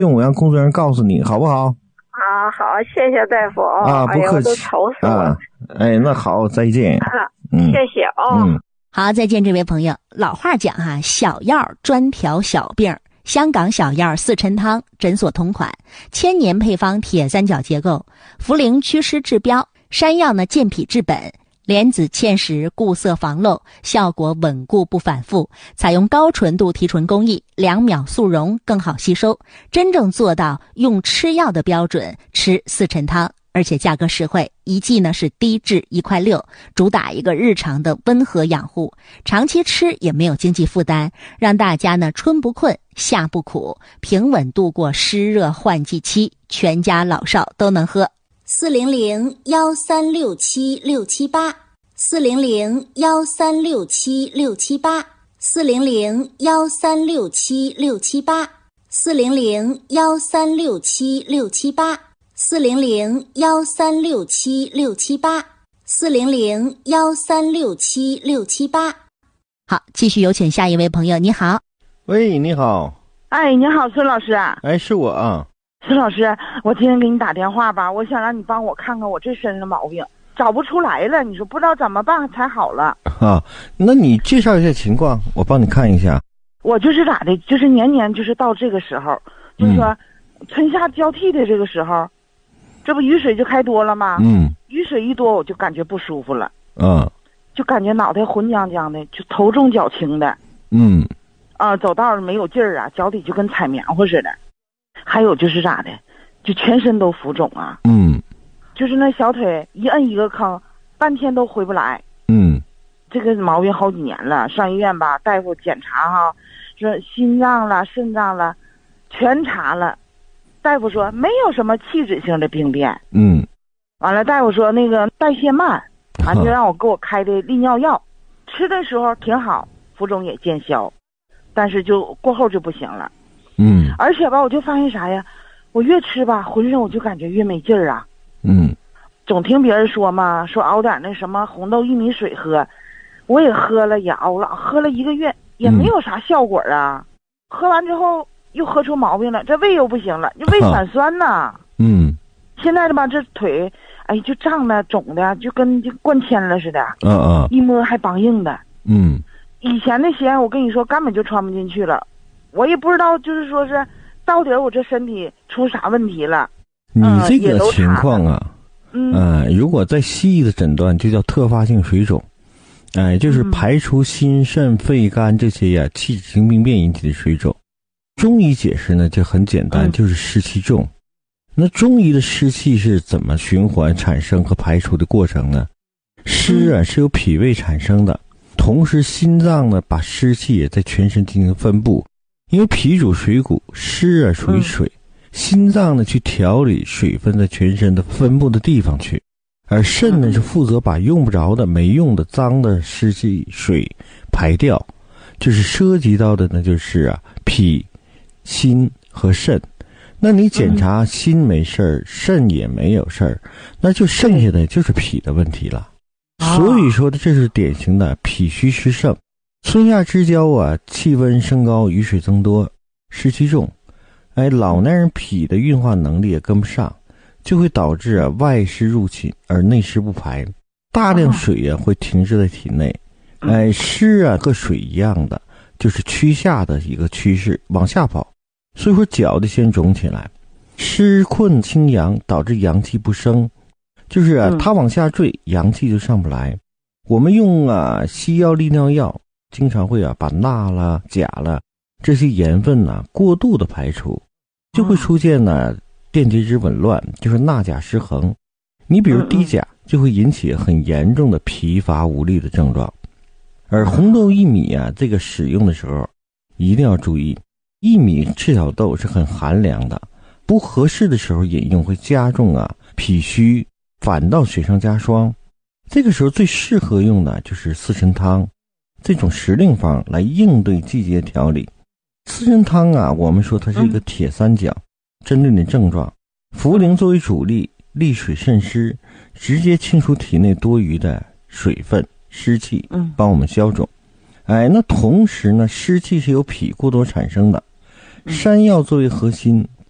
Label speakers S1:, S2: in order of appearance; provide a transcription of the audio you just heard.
S1: 用我让工作人员告诉你，好不好？
S2: 啊，好，谢谢大夫
S1: 啊，不客气。
S2: 哎呀，我都愁死我了。
S1: 哎，那好，再见。
S2: 谢谢
S3: 好，再见，这位朋友。老话讲小药专调小病，香港小药四陈汤，诊所同款，1000年配方，铁三角结构，茯苓祛湿治标，山药呢健脾治本，莲子芡实固色防漏，效果稳固不反复，采用高纯度提纯工艺，2秒速溶，更好吸收，真正做到用吃药的标准吃四陈汤。而且价格实惠，一剂呢是低至1.6块，主打一个日常的温和养护，长期吃也没有经济负担，让大家呢春不困，夏不苦，平稳度过湿热换季期，全家老少都能喝。400-1367678 400-1367678 400-1367678 400-1367678 400-1367678 400-1367678。好，继续有请下一位朋友。你好。
S1: 喂，你好。
S4: 哎，你好，孙老师。
S1: 哎，是我啊。
S4: 孙老师，我今天给你打电话吧，我想让你帮我看看我这身上的毛病，找不出来了，你说不知道怎么办才好了。
S1: 啊，那你介绍一下情况，我帮你看一下。
S4: 我就是咋的，就是年年就是到这个时候，就是说春夏交替的这个时候，这不雨水就开多了吗？雨水一多我就感觉不舒服了。就感觉脑袋浑浆浆的，就头重脚轻的。走道没有劲儿啊，脚底就跟踩棉花似的。还有就是咋的，就全身都浮肿啊。就是那小腿一摁一个坑，半天都回不来。这个毛病好几年了，上医院吧，大夫检查说心脏了、肾脏了，全查了。大夫说没有什么器质性的病变。完了，大夫说那个代谢慢，完就让我给我开的利尿药，吃的时候挺好，浮肿也见消，但是就过后就不行了。而且吧，我就发现啥呀，我越吃吧，浑身我就感觉越没劲儿啊。总听别人说嘛，说熬点那什么红豆薏米水喝，我也喝了，也熬了，喝了1个月也没有啥效果啊。喝完之后又喝出毛病了，这胃又不行了，就胃反酸呐。现在的吧，这腿哎就胀的肿的，就跟灌铅了似的。一摸还梆硬的。以前的鞋我跟你说根本就穿不进去了，我也不知道就是说是到底我这身体出啥问题了。
S1: 你这个情况啊，如果在西医的诊断就叫特发性水肿。就是排除心肾肺肝这些呀器质性病变引起的水肿。中医解释呢就很简单，就是湿气重。那中医的湿气是怎么循环产生和排除的过程呢？湿是由脾胃产生的，同时心脏呢把湿气也在全身进行分布。因为脾主水谷，湿属于水，心脏呢去调理水分在全身的分布的地方去。而肾呢是负责把用不着的、没用的、脏的湿气水排掉，就是涉及到的呢就是脾、心和肾。那你检查心没事儿，肾也没有事儿，那就剩下的就是脾的问题了。所以说的这是典型的脾虚湿盛。春夏之交啊，气温升高，雨水增多，湿气重，老年人脾的运化能力也跟不上，就会导致外湿入侵而内湿不排，大量水会停滞在体内。湿和水一样的，就是趋下的一个趋势，往下跑。所以说脚得先肿起来，湿困清阳，导致阳气不升，就是它往下坠，阳气就上不来。我们用西药利尿药，经常会把钠了、钾了这些盐分过度的排除，就会出现电解质紊乱，就是钠钾失衡。你比如低钾就会引起很严重的疲乏无力的症状。而红豆薏米这个使用的时候一定要注意，薏米赤小豆是很寒凉的，不合适的时候饮用会加重脾虚，反倒雪上加霜。这个时候最适合用的就是四陈汤这种时令方来应对季节调理。四陈汤我们说它是一个铁三角，针对你的症状，茯苓作为主力，利水渗湿，直接清除体内多余的水分湿气，帮我们消肿。那同时呢，湿气是由脾过多产生的，山药作为核心，